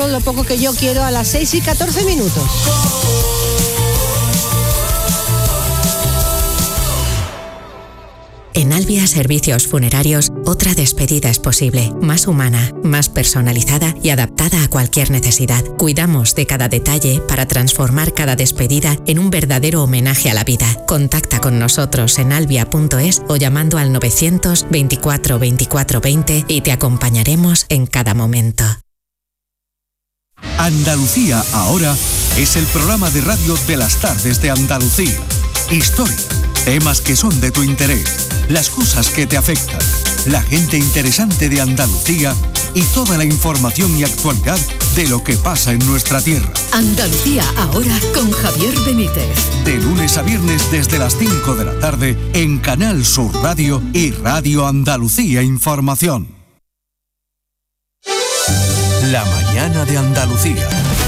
lo poco que yo quiero a las 6:14. En Albia Servicios Funerarios, otra despedida es posible, más humana, más personalizada y adaptada a cualquier necesidad. Cuidamos de cada detalle para transformar cada despedida en un verdadero homenaje a la vida. Contacta con nosotros en albia.es o llamando al 924 24 20 y te acompañaremos en cada momento. Andalucía ahora es el programa de radio de las tardes de Andalucía. Historia, temas que son de tu interés, las cosas que te afectan, la gente interesante de Andalucía y toda la información y actualidad de lo que pasa en nuestra tierra. Andalucía ahora con Javier Benítez. De lunes a viernes desde las 5 de la tarde en Canal Sur Radio y Radio Andalucía Información. La mañana de Andalucía.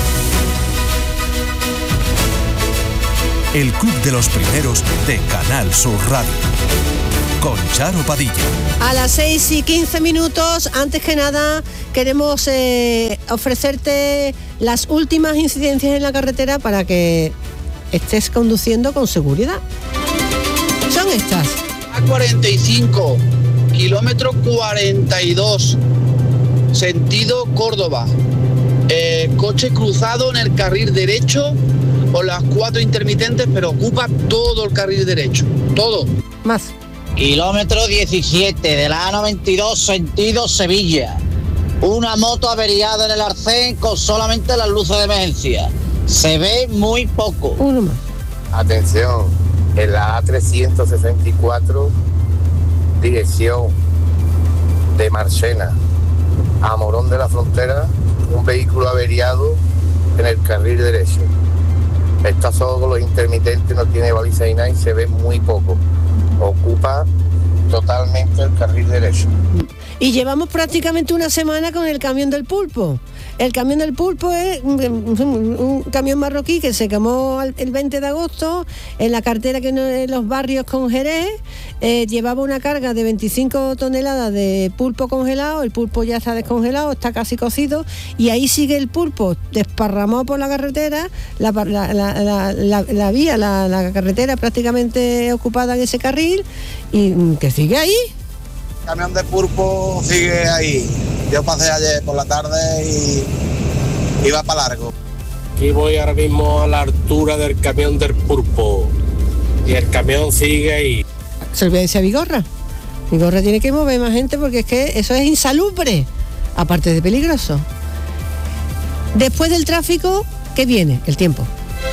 El Club de los Primeros de Canal Sur Radio. Con Charo Padilla. A las 6:15, antes que nada, queremos ofrecerte las últimas incidencias en la carretera para que estés conduciendo con seguridad. Son estas. A45, kilómetro 42, sentido Córdoba. Coche cruzado en el carril derecho con las 4 intermitentes, pero ocupa todo el carril derecho, todo. Más. Kilómetro 17 de la A92, sentido Sevilla. Una moto averiada en el arcén con solamente las luces de emergencia. Se ve muy poco. Uno más. Atención, en la A364, dirección de Marchena a Morón de la Frontera, un vehículo averiado en el carril derecho. Está solo con los intermitentes, no tiene baliza ni nada y se ve muy poco. Ocupa totalmente el carril derecho. Y llevamos prácticamente una semana con el camión del pulpo. El camión del pulpo es un camión marroquí que se quemó el 20 de agosto en la carretera que en los barrios con Jerez. Llevaba una carga de 25 toneladas de pulpo congelado. El pulpo ya está descongelado, está casi cocido, y ahí sigue el pulpo desparramado por la carretera, la carretera prácticamente ocupada en ese carril, y que sigue ahí. El camión de pulpo sigue ahí. Yo pasé ayer por la tarde y iba para largo. Aquí voy ahora mismo a la altura del camión del pulpo y el camión sigue ahí. Se lo voy a decir a Vigorra. Vigorra tiene que mover más gente porque es que eso es insalubre, aparte de peligroso. Después del tráfico, ¿qué viene? El tiempo.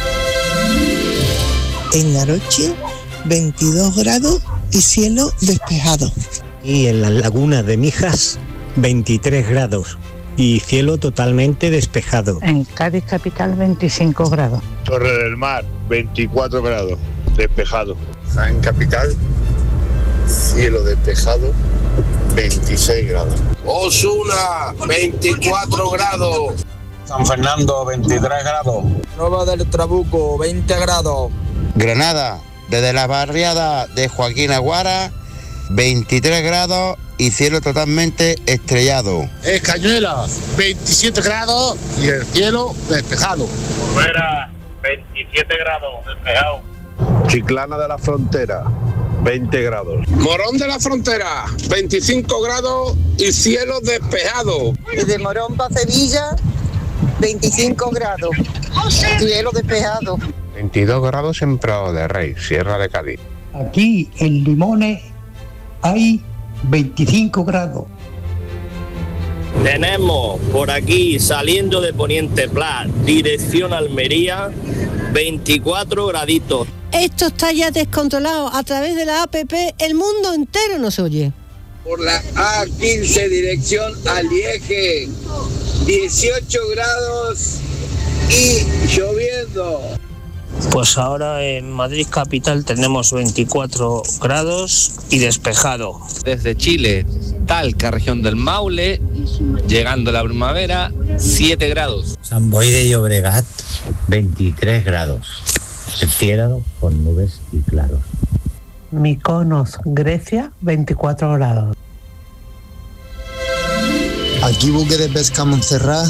En la noche, 22 grados y cielo despejado. Y en la laguna de Mijas, 23 grados y cielo totalmente despejado. En Cádiz capital, 25 grados. Torre del Mar, 24 grados, despejado. En capital, cielo despejado, 26 grados. Osuna, 24 grados. San Fernando, 23 grados. Nova del Trabuco, 20 grados. Granada, desde la barriada de Joaquín Aguara, 23 grados y cielo totalmente estrellado. Cañuela, 27 grados y el cielo despejado. Fuera, 27 grados, despejado. Chiclana de la Frontera, 20 grados. Morón de la Frontera, 25 grados y cielo despejado. Desde Morón para Sevilla, 25 grados, cielo despejado. 22 grados en Prado de Rey, Sierra de Cádiz. Aquí en Limones hay 25 grados. Tenemos por aquí, saliendo de Poniente Pla, dirección Almería, 24 graditos. Esto está ya descontrolado. A través de la APP, el mundo entero nos oye. Por la A15, dirección Alieje, 18 grados y lloviendo. Pues ahora en Madrid capital tenemos 24 grados y despejado. Desde Chile, Talca, región del Maule, llegando la primavera, 7 grados. San Boi de Llobregat, 23 grados. El cielo con nubes y claros. Mykonos, Grecia, 24 grados. Aquí buque de pesca Montserrat,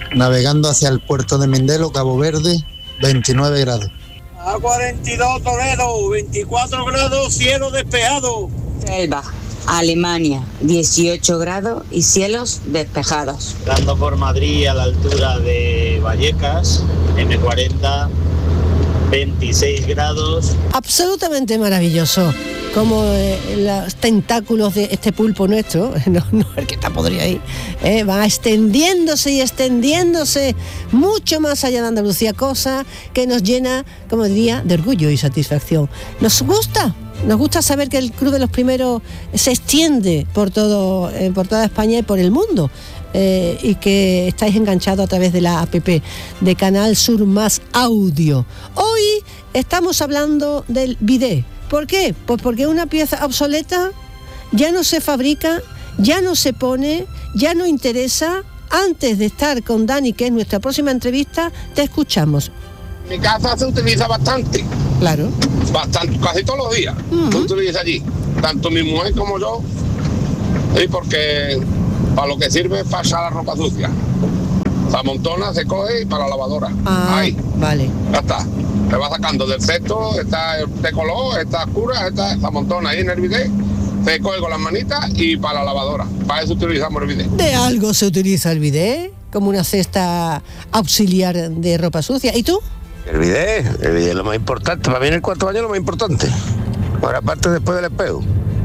navegando hacia el puerto de Mindelo, Cabo Verde, 29 grados. A42 Toledo, 24 grados, cielo despejado. Elba, Alemania, 18 grados y cielos despejados. Dando por Madrid a la altura de Vallecas, M40, 26 grados. Absolutamente maravilloso. Como los tentáculos de este pulpo nuestro, no el que está podrido ahí, van extendiéndose y extendiéndose mucho más allá de Andalucía, cosa que nos llena, como diría, de orgullo y satisfacción. Nos gusta saber que el Club de los Primeros se extiende por toda España y por el mundo. Y que estáis enganchados a través de la app de Canal Sur Más Audio. Hoy estamos hablando del bidet. ¿Por qué? Pues porque una pieza obsoleta ya no se fabrica, ya no se pone, ya no interesa. Antes de estar con Dani, que es nuestra próxima entrevista, te escuchamos. Mi casa se utiliza bastante. Claro. Bastante, casi todos los días. Se utiliza allí. Tanto mi mujer como yo. Sí, porque para lo que sirve es para echar la ropa sucia. Se amontona, se coge y para la lavadora. Ahí. Vale. Ya está. Se va sacando del cesto, está de color, está oscura, se amontona ahí en el bidet, se coge con las manitas y para la lavadora. Para eso utilizamos el bidet. ¿De algo se utiliza el bidet? Como una cesta auxiliar de ropa sucia. ¿Y tú? El bidet es lo más importante. Para mí en el cuarto baño es lo más importante. Ahora, aparte después del espejo.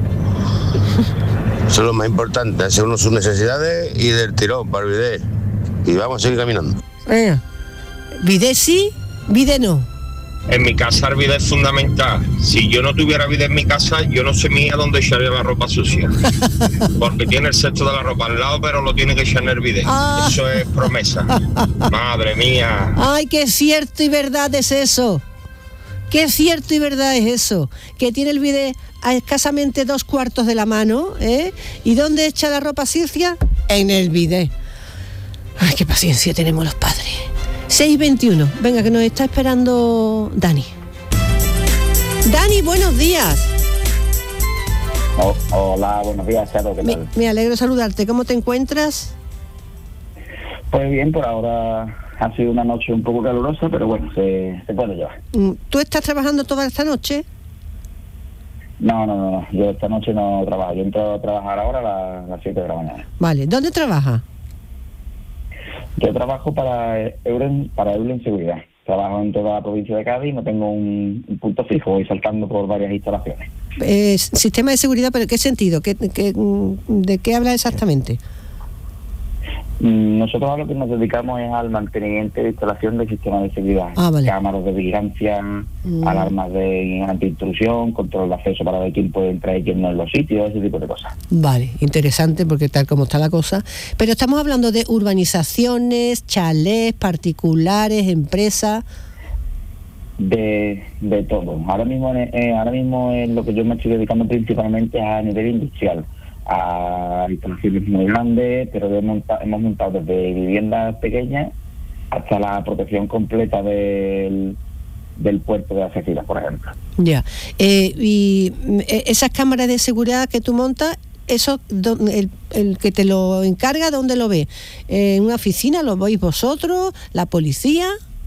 Eso es lo más importante. Hace uno sus necesidades y del tirón para el bidet. Y vamos a seguir caminando. Bidet sí, bidet no. En mi casa el bidet es fundamental. Si yo no tuviera bidet en mi casa, yo no sé mía dónde echaría la ropa sucia. Porque tiene el cesto de la ropa al lado, pero lo tiene que echar en el bidet. Eso es promesa. Madre mía. Ay, qué cierto y verdad es eso. Qué cierto y verdad es eso. Que tiene el bidet a escasamente 2/4 de la mano, ¿eh? ¿Y dónde echa la ropa sucia? En el bidet. Ay, qué paciencia tenemos los padres. 6:21. Venga, que nos está esperando Dani. Dani, buenos días. Hola, buenos días, Charo, ¿qué tal? Me alegro saludarte. ¿Cómo te encuentras? Pues bien, por ahora ha sido una noche un poco calurosa, pero bueno, se puede llevar. ¿Tú estás trabajando toda esta noche? No. Yo esta noche no trabajo. Yo entro a trabajar ahora a las 7 de la mañana. Vale. ¿Dónde trabajas? Yo trabajo para Eulen Seguridad. Trabajo en toda la provincia de Cádiz y no tengo un punto fijo. Voy saltando por varias instalaciones. Sistema de seguridad, ¿pero en qué sentido? ¿De qué habla exactamente? Nosotros a lo que nos dedicamos es al mantenimiento de instalación del sistema de seguridad. Vale. Cámaras de vigilancia, alarmas de antiintrusión, control de acceso para ver quién puede entrar y quién no en los sitios, ese tipo de cosas. Vale, interesante porque tal como está la cosa. Pero estamos hablando de urbanizaciones, chalés, particulares, empresas. De todo. Ahora mismo lo que yo me estoy dedicando principalmente es a nivel industrial, a instalaciones muy grandes, pero hemos montado desde viviendas pequeñas hasta la protección completa del puerto de Algeciras, por ejemplo. Ya. Y esas cámaras de seguridad que tú montas, eso el que te lo encarga, ¿dónde lo ve? ¿En una oficina lo veis vosotros? ¿La policía?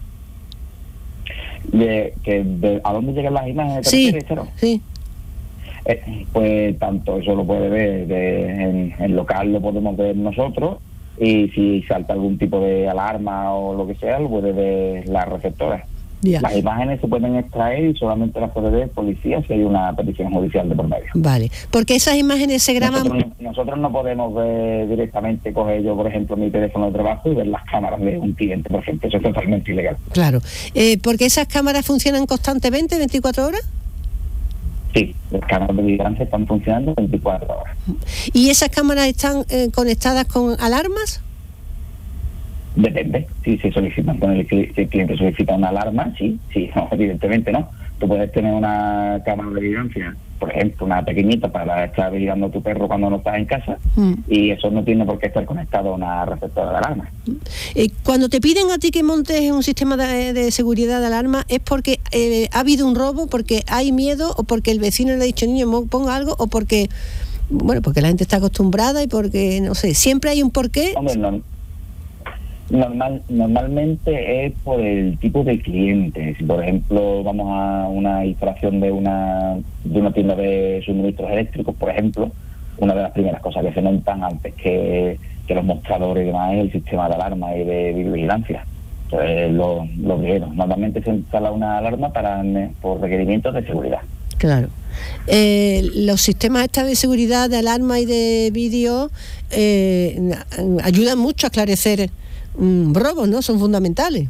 ¿A dónde llegan las imágenes? Sí. Pues tanto eso lo puede ver en local, lo podemos ver nosotros, y si salta algún tipo de alarma o lo que sea, lo puede ver la receptora. Ya. Las imágenes se pueden extraer y solamente las puede ver policía si hay una petición judicial de por medio. Vale, porque esas imágenes se graban... Nosotros no podemos ver directamente, coger yo, por ejemplo, mi teléfono de trabajo y ver las cámaras de un cliente, por ejemplo. Eso es totalmente ilegal. Claro, porque esas cámaras funcionan constantemente, 24 horas. Sí, las cámaras de vigilancia están funcionando 24 horas. ¿Y esas cámaras están conectadas con alarmas? Depende. Si se solicitan, si el cliente solicita una alarma, sí, no, evidentemente no. Tú puedes tener una cámara de vigilancia, por ejemplo, una pequeñita para estar vigilando a tu perro cuando no estás en casa, y eso no tiene por qué estar conectado a una receptora de alarma. Cuando te piden a ti que montes un sistema de seguridad de alarma, ¿es porque ha habido un robo, porque hay miedo, o porque el vecino le ha dicho, niño, ponga algo, o porque porque la gente está acostumbrada y porque, no sé, siempre hay un porqué? Hombre, Normalmente es por el tipo de cliente. Si por ejemplo vamos a una instalación de una tienda de suministros eléctricos, por ejemplo, una de las primeras cosas que se montan antes que los mostradores y demás es el sistema de alarma y de vigilancia. Entonces, lo primero, normalmente se instala una alarma por requerimientos de seguridad. Claro. Los sistemas estos de seguridad, de alarma y de vídeo ayudan mucho a esclarecer robos, ¿no? Son fundamentales.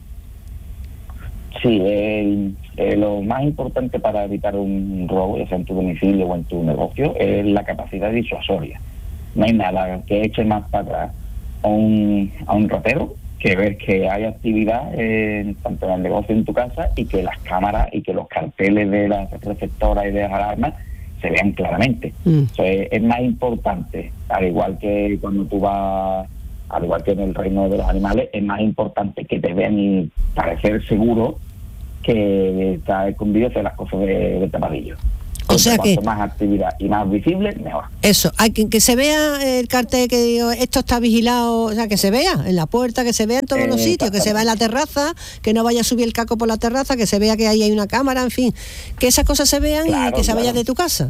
Sí, lo más importante para evitar un robo, ya sea en tu domicilio o en tu negocio, es la capacidad disuasoria. No hay nada que eche más para atrás a un ratero que ver que hay actividad tanto en el negocio en tu casa y que las cámaras y que los carteles de las receptoras y de las alarmas se vean claramente. Entonces, es más importante, al igual que cuando tú vas, al igual que en el reino de los animales, es más importante que te vean y parecer seguro que está escondido hacer las cosas de tapadillo. O sea que cuanto más actividad y más visible, mejor. Eso, hay que se vea el cartel que digo, esto está vigilado, o sea, que se vea en la puerta, que se vea en todos los sitios, que se vea en la terraza, que no vaya a subir el caco por la terraza, que se vea que ahí hay una cámara, en fin, que esas cosas se vean, claro, y que se vaya de tu casa.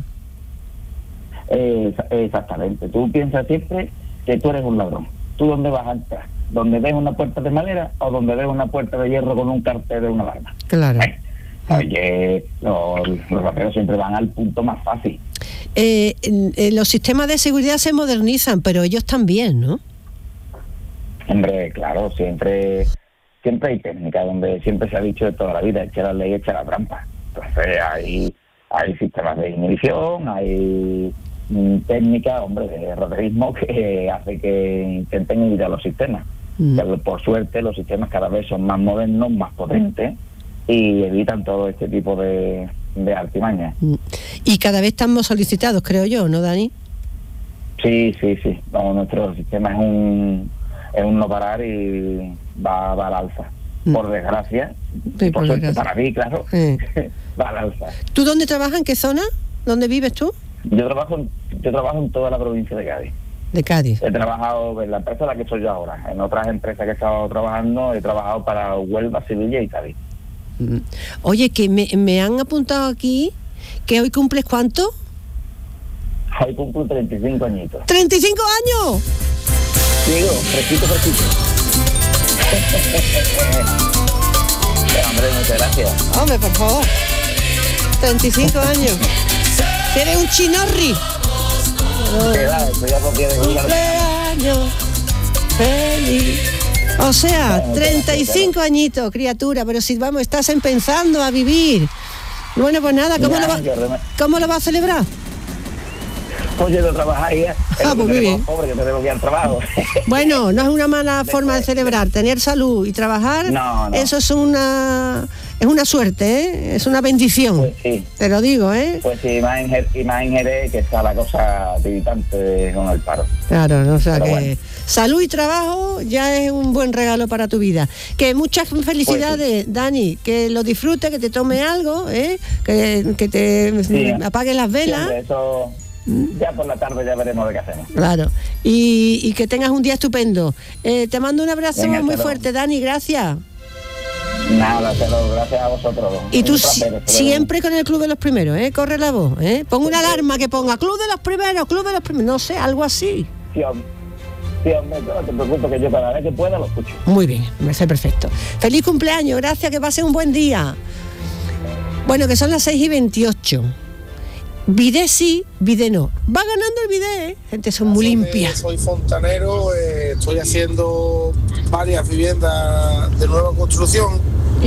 Exactamente. Tú piensas siempre que tú eres un ladrón. ¿Tú dónde vas a entrar? ¿Donde ves una puerta de madera o donde ves una puerta de hierro con un cartel de una alarma? Claro. Oye, los raperos siempre van al punto más fácil. Los sistemas de seguridad se modernizan, pero ellos también, ¿no? Hombre, claro, siempre hay técnica, donde siempre se ha dicho de toda la vida, echa la ley, echa la trampa. Entonces hay sistemas de inhibición, hay técnica, hombre, de raterismo que hace que intenten evitar los sistemas. Pero por suerte los sistemas cada vez son más modernos, más potentes y evitan todo este tipo de artimañas. Y cada vez están más solicitados, creo yo, ¿no, Dani? Sí. No, nuestro sistema es un no parar y va al alza. Por desgracia, sí, por suerte para mí, claro, va al alza. ¿Tú dónde trabajas? ¿En qué zona? ¿Dónde vives tú? Yo trabajo en toda la provincia de Cádiz. De Cádiz. He trabajado en la empresa en la que soy yo ahora. En otras empresas que he estado trabajando, he trabajado para Huelva, Sevilla y Cádiz. Oye, que me han apuntado aquí que hoy cumples ¿cuánto? Hoy cumplo 35 añitos. ¡35 años! Digo, fresquito. Hombre, muchas gracias. Hombre, por favor. 35 años. Eres un chinorri. Eso ya no tiene cumpleaños feliz. O sea, 35 añitos, criatura, pero si vamos, estás empezando a vivir. Bueno, pues nada, ¿cómo lo vas a celebrar? Pues yo no trabajaría. Pues muy bien. Pobre, que tenemos que ir al trabajo. Bueno, no es una mala forma de celebrar. Tener salud y trabajar, no. Eso es una suerte, ¿eh? Es una bendición. Pues sí. Te lo digo, ¿eh? Pues sí, más en Jerez, que está la cosa tiritante con el paro. Claro, no, o sea pero que bueno. Salud y trabajo ya es un buen regalo para tu vida. Que muchas felicidades, pues sí. Dani, que lo disfrutes, que te tome algo, ¿eh? Que te apagues las velas. Sí, eso... Ya por la tarde ya veremos de qué hacemos. Claro. Y que tengas un día estupendo. Te mando un abrazo muy fuerte, Dani, gracias. Nada, gracias a vosotros. Y tú siempre con el Club de los Primeros, corre la voz, Pon una alarma que ponga Club de los Primeros, no sé, algo así. Sí, hombre, no te preocupes, que yo cada vez que pueda lo escucho. Muy bien, me parece perfecto. Feliz cumpleaños, gracias, que pases un buen día. Bueno, que son las 6:28. Vide sí, vide no. Va ganando el vide, gente, son muy limpias. Soy fontanero, estoy haciendo varias viviendas de nueva construcción.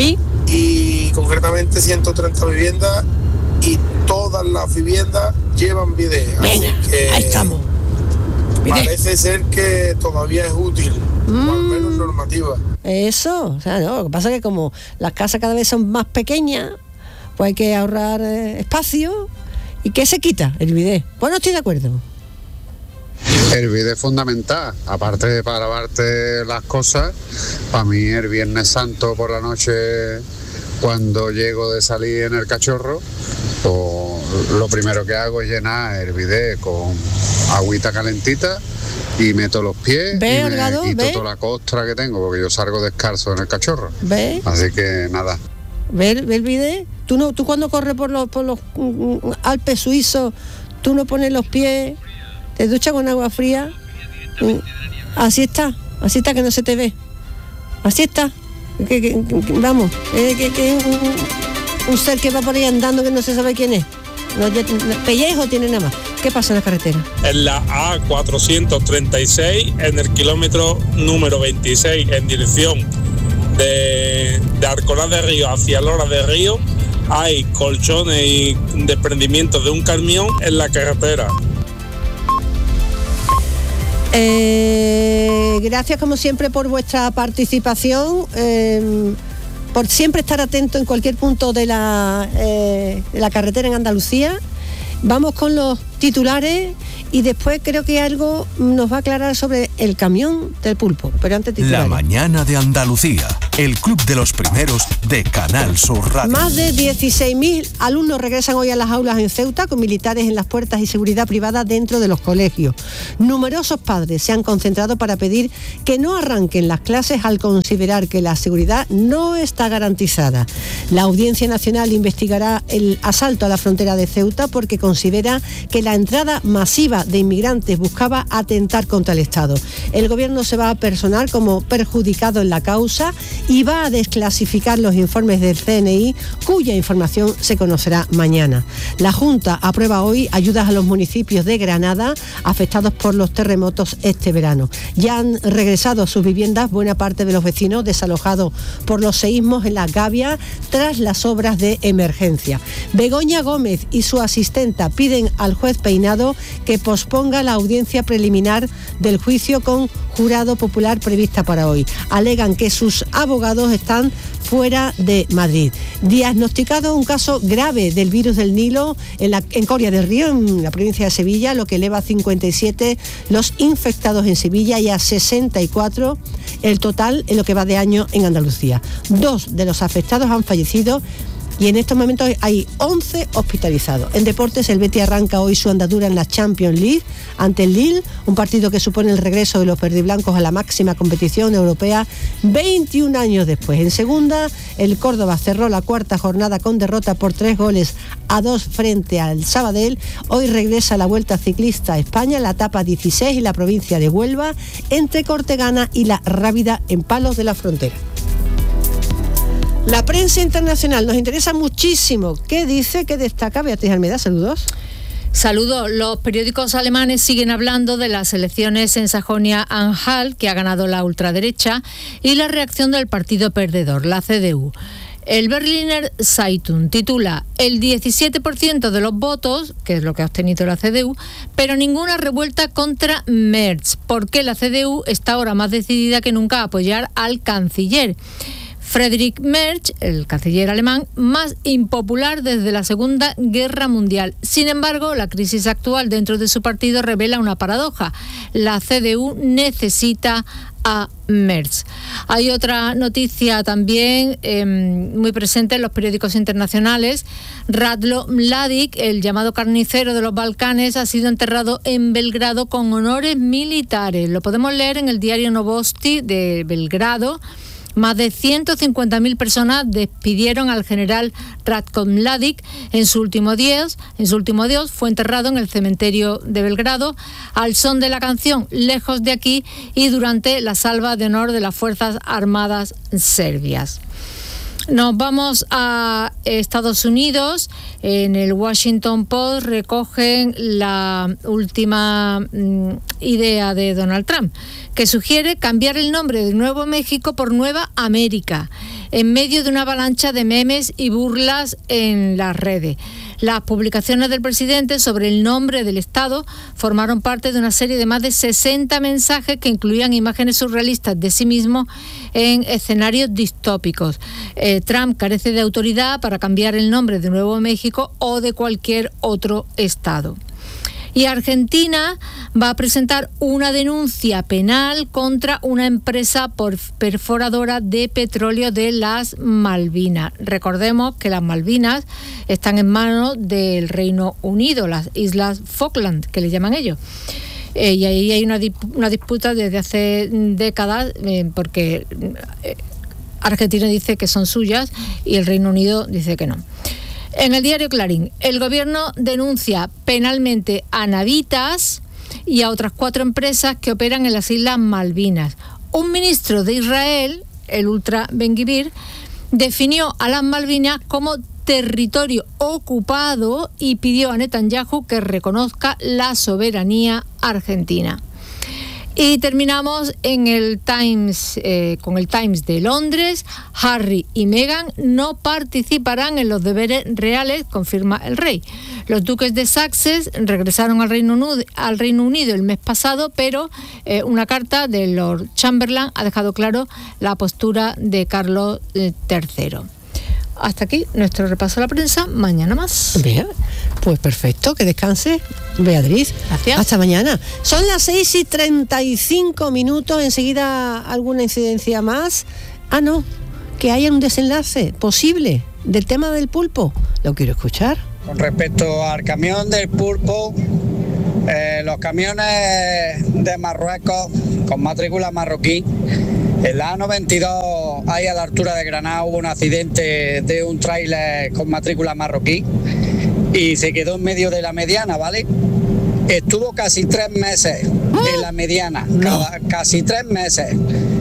Y concretamente 130 viviendas y todas las viviendas llevan vide. Venga, ahí estamos. Parece ser que todavía es útil, o al menos normativa. Eso, o sea, no, lo que pasa es que como las casas cada vez son más pequeñas, pues hay que ahorrar espacio. ¿Y qué se quita? El bidet. Pues no estoy de acuerdo. El bidet es fundamental, aparte de para lavarte las cosas. Para mí el Viernes Santo por la noche, cuando llego de salir en el cachorro, pues lo primero que hago es llenar el bidet con agüita calentita y meto los pies ¿Ve, y me Holgado? quito ¿Ve? toda la costra que tengo, porque yo salgo descalzo en el cachorro. ¿Ve? Así que nada. ¿Ve el vídeo? Tú cuando corres por los Alpes suizos, tú no pones los pies, te duchas con agua fría. Así está que no se te ve. Así está. Vamos, un ser que va por ahí andando que no se sabe quién es. Pellejo tiene nada más. ¿Qué pasa en la carretera? En la A436, en el kilómetro número 26, en dirección de Alcalá de Río hacia Lora de Río, hay colchones y desprendimientos de un camión en la carretera. Gracias como siempre por vuestra participación, por siempre estar atento en cualquier punto de la carretera en Andalucía. Vamos con los titulares y después creo que algo nos va a aclarar sobre el camión del pulpo. Pero antes titulares. La mañana de Andalucía, el club de los primeros de Canal Sur Radio. Más de 16.000 alumnos regresan hoy a las aulas en Ceuta con militares en las puertas y seguridad privada dentro de los colegios. Numerosos padres se han concentrado para pedir que no arranquen las clases al considerar que la seguridad no está garantizada. La Audiencia Nacional investigará el asalto a la frontera de Ceuta porque considera que la entrada masiva de inmigrantes buscaba atentar contra el Estado. El gobierno se va a personar como perjudicado en la causa y va a desclasificar los informes del CNI, cuya información se conocerá mañana. La Junta aprueba hoy ayudas a los municipios de Granada afectados por los terremotos este verano. Ya han regresado a sus viviendas buena parte de los vecinos desalojados por los seísmos en la Gavia tras las obras de emergencia. Begoña Gómez y su asistenta piden al juez Peinado que posponga la audiencia preliminar del juicio con jurado popular prevista para hoy. Alegan que sus abogados están fuera de Madrid. Diagnosticado un caso grave del virus del Nilo en Coria del Río, en la provincia de Sevilla, lo que eleva a 57 los infectados en Sevilla y a 64 el total en lo que va de año en Andalucía. 2 de los afectados han fallecido y en estos momentos hay 11 hospitalizados. En deportes, el Betis arranca hoy su andadura en la Champions League ante el Lille, un partido que supone el regreso de los verdiblancos a la máxima competición europea 21 años después. En segunda, el Córdoba cerró la cuarta jornada con derrota por 3-2 frente al Sabadell. Hoy regresa la Vuelta Ciclista a España, la etapa 16 y la provincia de Huelva, entre Cortegana y La Rábida en Palos de la Frontera. La prensa internacional nos interesa muchísimo. ¿Qué dice, qué destaca Beatriz Almeida? Saludos. Saludos. Los periódicos alemanes siguen hablando de las elecciones en Sajonia-Anhalt, que ha ganado la ultraderecha, y la reacción del partido perdedor, la CDU. El Berliner Zeitung titula el 17% de los votos, que es lo que ha obtenido la CDU, pero ninguna revuelta contra Merz, porque la CDU está ahora más decidida que nunca a apoyar al canciller. Friedrich Merz, el canciller alemán, más impopular desde la Segunda Guerra Mundial. Sin embargo, la crisis actual dentro de su partido revela una paradoja. La CDU necesita a Merz. Hay otra noticia también muy presente en los periódicos internacionales. Radlo Mladic, el llamado carnicero de los Balcanes, ha sido enterrado en Belgrado con honores militares. Lo podemos leer en el diario Novosti de Belgrado. Más de 150.000 personas despidieron al general Ratko Mladic en su último adiós. Fue enterrado en el cementerio de Belgrado al son de la canción Lejos de aquí y durante la salva de honor de las Fuerzas Armadas serbias. Nos vamos a Estados Unidos. En el Washington Post recogen la última idea de Donald Trump, que sugiere cambiar el nombre de Nuevo México por Nueva América, en medio de una avalancha de memes y burlas en las redes. Las publicaciones del presidente sobre el nombre del estado formaron parte de una serie de más de 60 mensajes que incluían imágenes surrealistas de sí mismo en escenarios distópicos. Trump carece de autoridad para cambiar el nombre de Nuevo México o de cualquier otro estado. Y Argentina va a presentar una denuncia penal contra una empresa perforadora de petróleo de las Malvinas. Recordemos que las Malvinas están en manos del Reino Unido, las Islas Falkland, que le llaman ellos. Y ahí hay una disputa desde hace décadas, porque Argentina dice que son suyas y el Reino Unido dice que no. En el diario Clarín, el gobierno denuncia penalmente a Navitas y a otras 4 empresas que operan en las Islas Malvinas. Un ministro de Israel, el ultra Ben-Gvir, definió a las Malvinas como territorio ocupado y pidió a Netanyahu que reconozca la soberanía argentina. Y terminamos en el Times, con el Times de Londres. Harry y Meghan no participarán en los deberes reales, confirma el rey. Los duques de Sussex regresaron al Reino Unido el mes pasado, pero una carta de Lord Chamberlain ha dejado claro la postura de Carlos III. Hasta aquí nuestro repaso a la prensa. Mañana más. Bien, pues perfecto, que descanse, Beatriz. Gracias. Hasta mañana. Son las 6:35. Enseguida alguna incidencia más. No, que haya un desenlace posible del tema del pulpo. Lo quiero escuchar. Con respecto al camión del pulpo, los camiones de Marruecos con matrícula marroquí, en la A92, ahí a la altura de Granada, hubo un accidente de un tráiler con matrícula marroquí y se quedó en medio de la mediana, ¿vale? Estuvo casi 3 meses en la mediana, casi 3 meses.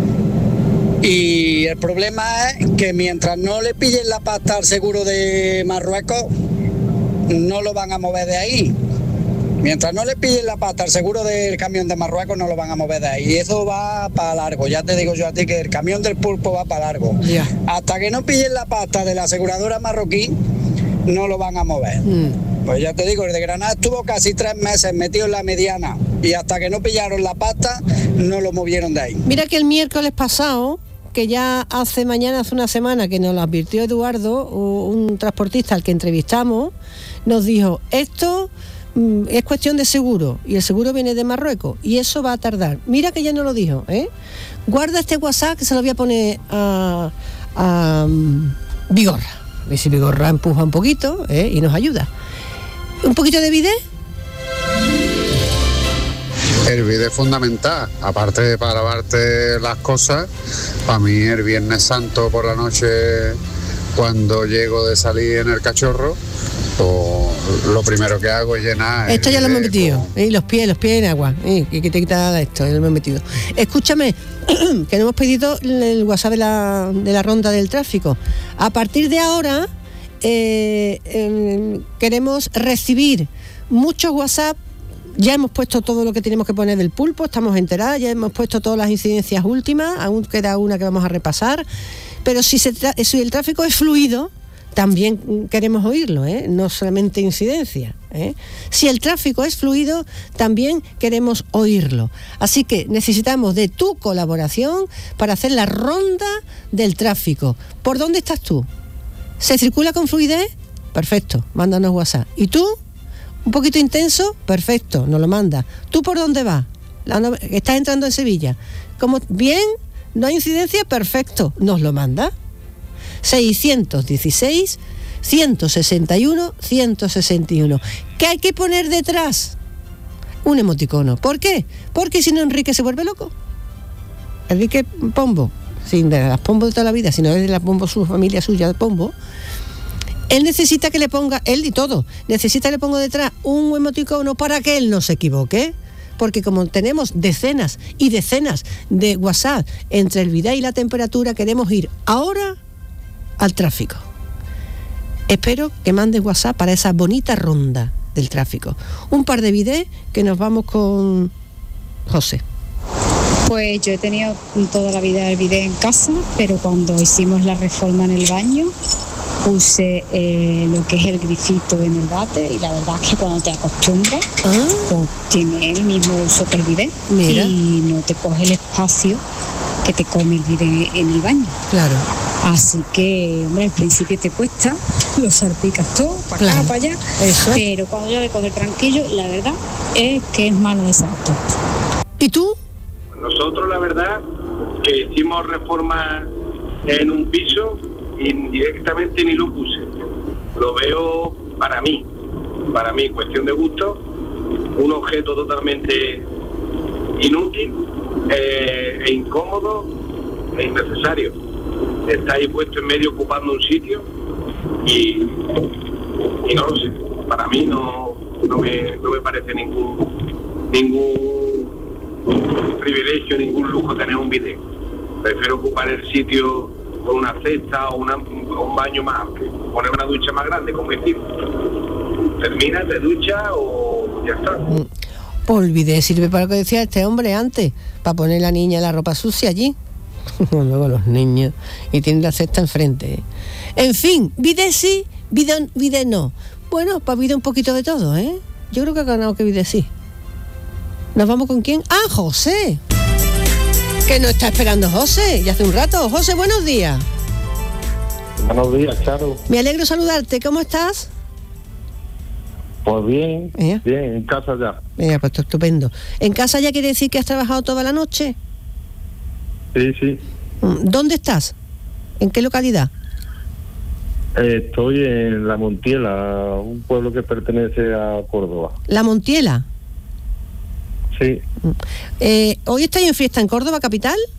Y el problema es que mientras no le pillen la pasta al seguro de Marruecos, no lo van a mover de ahí. Mientras no le pillen la pata al seguro del camión de Marruecos, no lo van a mover de ahí. Y eso va para largo. Ya te digo yo a ti que el camión del pulpo va para largo. Yeah. Hasta que no pillen la pata de la aseguradora marroquí, no lo van a mover. Pues ya te digo, el de Granada estuvo casi 3 meses metido en la mediana. Y hasta que no pillaron la pata, no lo movieron de ahí. Mira que el miércoles pasado, que ya hace una semana que nos lo advirtió Eduardo, un transportista al que entrevistamos, nos dijo, esto es cuestión de seguro y el seguro viene de Marruecos y eso va a tardar. Mira que ya no lo dijo, Guarda este WhatsApp que se lo voy a poner a Vigorra. A ver si Vigorra empuja un poquito y nos ayuda. ¿Un poquito de bidet? El bidet es fundamental, aparte de para lavarte las cosas. Para mí el Viernes Santo por la noche, cuando llego de salir en el cachorro, pues lo primero que hago es llenar. Esto ya lo hemos metido, los pies en agua, que te quita esto, ya lo hemos metido. Escúchame, que no hemos pedido el WhatsApp de la ronda del tráfico. A partir de ahora queremos recibir muchos WhatsApp. Ya hemos puesto todo lo que tenemos que poner del pulpo, estamos enteradas, ya hemos puesto todas las incidencias últimas, aún queda una que vamos a repasar, pero si el tráfico es fluido, también queremos oírlo, no solamente incidencia. Si el tráfico es fluido, también queremos oírlo. Así que necesitamos de tu colaboración para hacer la ronda del tráfico. ¿Por dónde estás tú? ¿Se circula con fluidez? Perfecto, mándanos WhatsApp. ¿Y tú? ¿Un poquito intenso? Perfecto, nos lo manda. ¿Tú por dónde vas? ¿Estás entrando en Sevilla? ¿Cómo? ¿Bien? ¿No hay incidencia? Perfecto, nos lo manda. 616 161 161. ¿Qué hay que poner detrás? Un emoticono. ¿Por qué? Porque si no Enrique se vuelve loco. Enrique Pombo, sin de las Pombo de toda la vida, sino de la Pombo, su familia suya de Pombo, él necesita que le ponga, él y todo, necesita que le ponga detrás un emoticono para que él no se equivoque. Porque como tenemos decenas y decenas de WhatsApp entre el bidet y la temperatura, queremos ir ahora al tráfico. Espero que mandes WhatsApp para esa bonita ronda del tráfico. Un par de bidet que nos vamos con José. Pues yo he tenido toda la vida el bidet en casa, pero cuando hicimos la reforma en el baño puse lo que es el grifito en el váter y la verdad es que cuando te acostumbras pues tiene el mismo uso que el bidet. Mira. Y no te coge el espacio que te come el bidet en el baño. Claro. Así que, hombre, al principio te cuesta, lo salpicas todo, para acá, para allá, eso. Pero cuando ya le coges tranquilo, la verdad es que es mano de santo. ¿Y tú? Nosotros la verdad que hicimos reforma en un piso y directamente ni lo puse. Lo veo para mí, cuestión de gusto, un objeto totalmente inútil, e incómodo e innecesario. Está ahí puesto en medio ocupando un sitio y no lo sé, para mí no me parece ningún privilegio, ningún lujo tener un bidet. Prefiero ocupar el sitio con una cesta o un baño más amplio, poner una ducha más grande, como decir, terminas de ducha o ya está. Pues el bidet sirve para lo que decía este hombre antes, para poner la niña la ropa sucia allí. Luego los niños, y tienen la cesta enfrente. En fin, bidet sí, bidet no. Bueno, para bidet un poquito de todo, ¿eh? Yo creo que ha ganado que bidet sí. ¿Nos vamos con quién? ¡Ah, José! Que nos está esperando José, ya hace un rato. José, buenos días. Buenos días, Charo. Me alegro saludarte, ¿cómo estás? Pues bien, bien, en casa ya. Mira, pues estupendo. ¿En casa ya quiere decir que has trabajado toda la noche? Sí. ¿Dónde estás? ¿En qué localidad? Estoy en La Montiela, un pueblo que pertenece a Córdoba. ¿La Montiela? Sí. ¿Hoy estáis en fiesta en Córdoba capital?